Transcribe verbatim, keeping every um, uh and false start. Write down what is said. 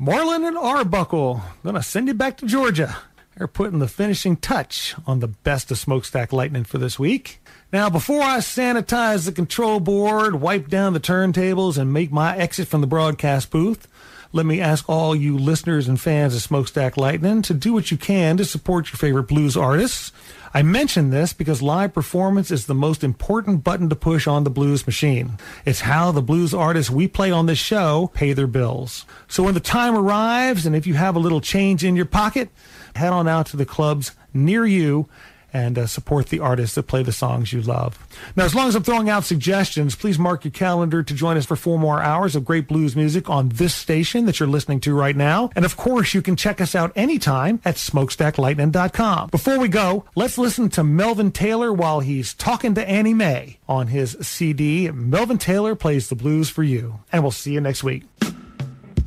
Marlin and Arbuckle, gonna send you back to Georgia. They're putting the finishing touch on the best of Smokestack Lightning for this week. Now, before I sanitize the control board, wipe down the turntables, and make my exit from the broadcast booth, let me ask all you listeners and fans of Smokestack Lightning to do what you can to support your favorite blues artists. I mention this because live performance is the most important button to push on the blues machine. It's how the blues artists we play on this show pay their bills. So when the time arrives, and if you have a little change in your pocket, head on out to the clubs near you and uh, support the artists that play the songs you love. Now, as long as I'm throwing out suggestions, please mark your calendar to join us for four more hours of great blues music on this station that you're listening to right now. And of course, you can check us out anytime at smokestack lightning dot com. Before we go, let's listen to Melvin Taylor while he's talking to Annie Mae on his C D, Melvin Taylor Plays the Blues for You. And we'll see you next week.